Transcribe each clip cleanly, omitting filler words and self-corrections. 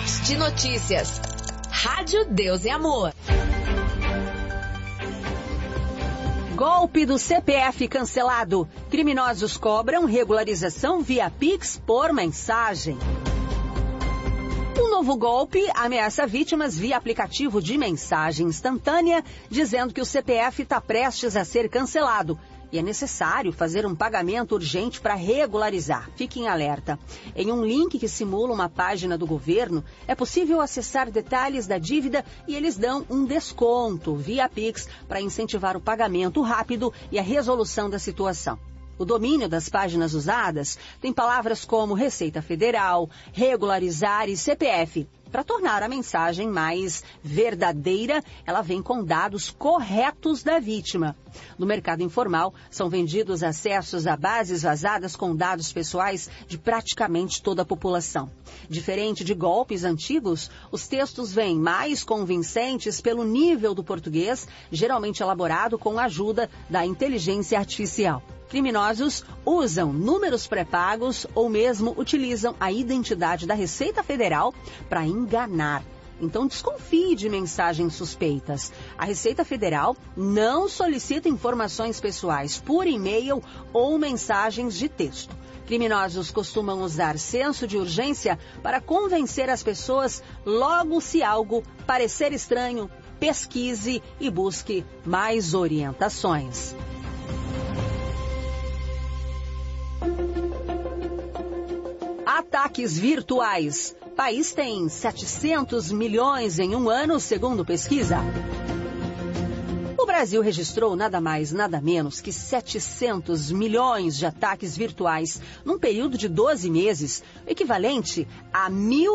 Drops de notícias. Rádio Deus e Amor. Golpe do CPF cancelado. Criminosos cobram regularização via Pix por mensagem. Um novo golpe ameaça vítimas via aplicativo de mensagem instantânea, dizendo que o CPF está prestes a ser cancelado. E é necessário fazer um pagamento urgente para regularizar. Fique em alerta. Em um link que simula uma página do governo, é possível acessar detalhes da dívida e eles dão um desconto via Pix para incentivar o pagamento rápido e a resolução da situação. O domínio das páginas usadas tem palavras como Receita Federal, regularizar e CPF. Para tornar a mensagem mais verdadeira, ela vem com dados corretos da vítima. No mercado informal, são vendidos acessos a bases vazadas com dados pessoais de praticamente toda a população. Diferente de golpes antigos, os textos vêm mais convincentes pelo nível do português, geralmente elaborado com a ajuda da inteligência artificial. Criminosos usam números pré-pagos ou mesmo utilizam a identidade da Receita Federal para enganar. Então desconfie de mensagens suspeitas. A Receita Federal não solicita informações pessoais por e-mail ou mensagens de texto. Criminosos costumam usar senso de urgência para convencer as pessoas logo se algo parecer estranho, pesquise e busque mais orientações. Ataques virtuais. País tem 700 milhões em um ano, segundo pesquisa. O Brasil registrou nada mais, nada menos que 700 milhões de ataques virtuais num período de 12 meses, equivalente a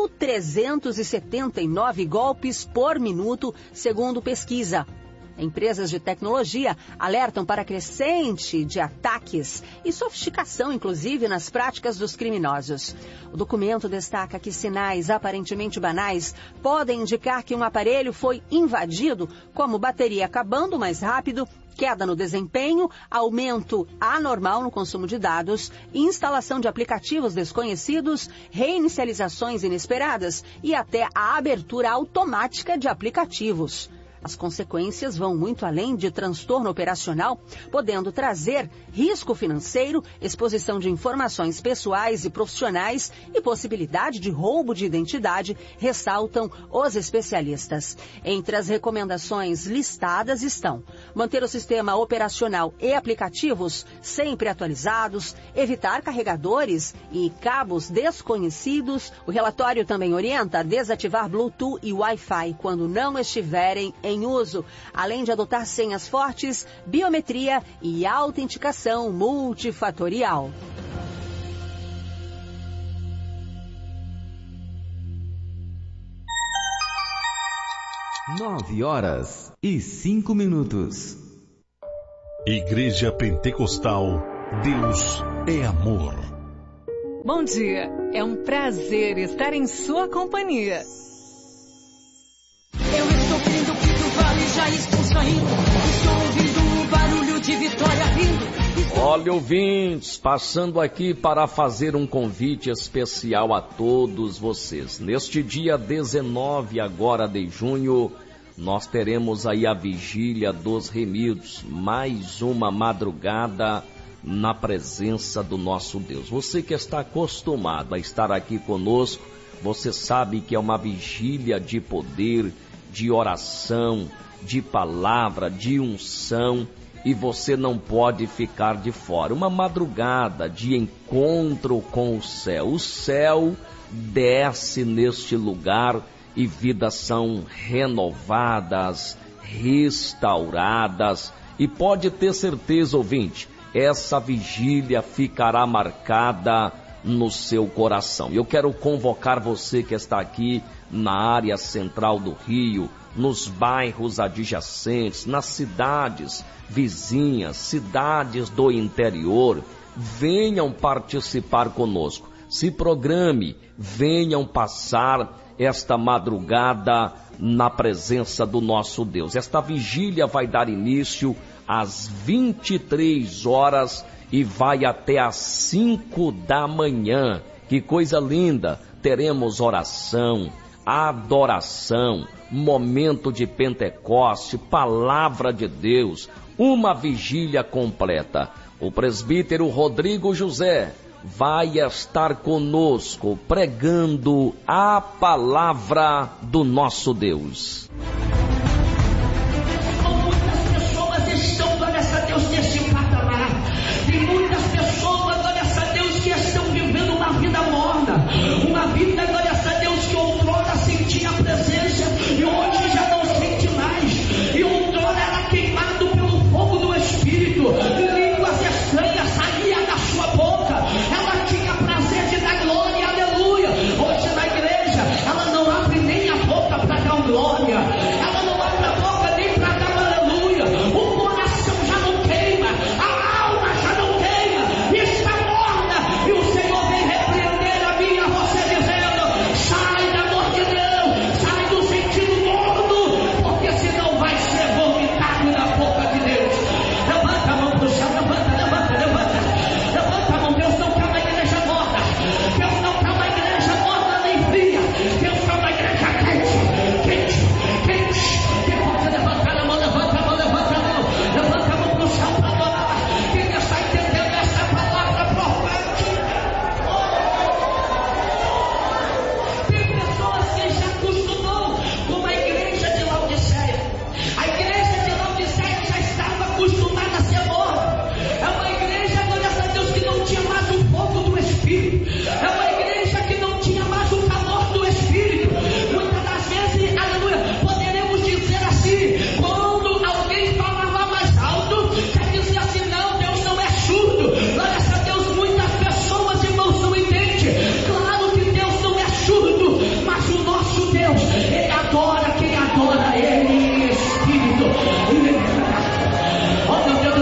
1.379 golpes por minuto, segundo pesquisa. Empresas de tecnologia alertam para a crescente de ataques e sofisticação, inclusive, nas práticas dos criminosos. O documento destaca que sinais aparentemente banais podem indicar que um aparelho foi invadido, como bateria acabando mais rápido, queda no desempenho, aumento anormal no consumo de dados, instalação de aplicativos desconhecidos, reinicializações inesperadas e até a abertura automática de aplicativos. As consequências vão muito além de transtorno operacional, podendo trazer risco financeiro, exposição de informações pessoais e profissionais e possibilidade de roubo de identidade, ressaltam os especialistas. Entre as recomendações listadas estão manter o sistema operacional e aplicativos sempre atualizados, evitar carregadores e cabos desconhecidos. O relatório também orienta a desativar Bluetooth e Wi-Fi quando não estiverem em uso, além de adotar senhas fortes, biometria e autenticação multifatorial. Nove horas e 5 minutos. Igreja Pentecostal, Deus é amor. Bom dia, é um prazer estar em sua companhia. Já estou saindo, estou ouvindo o barulho de Vitória rindo. Olha, ouvintes, passando aqui para fazer um convite especial a todos vocês. Neste dia 19 agora de junho, nós teremos aí a Vigília dos Remidos, mais uma madrugada na presença do nosso Deus. Você que está acostumado a estar aqui conosco, você sabe que é uma vigília de poder, de oração, de palavra, de unção, e você não pode ficar de fora. Uma madrugada de encontro com o céu. O céu desce neste lugar e vidas são renovadas, restauradas. E pode ter certeza, ouvinte, essa vigília ficará marcada no seu coração. Eu quero convocar você que está aqui na área central do Rio, nos bairros adjacentes, nas cidades vizinhas, cidades do interior. Venham participar conosco. Se programe, venham passar esta madrugada na presença do nosso Deus. Esta vigília vai dar início às 23 horas e vai até às 5 da manhã. Que coisa linda! Teremos oração, adoração, momento de Pentecoste, palavra de Deus, uma vigília completa. O presbítero Rodrigo José vai estar conosco pregando a palavra do nosso Deus.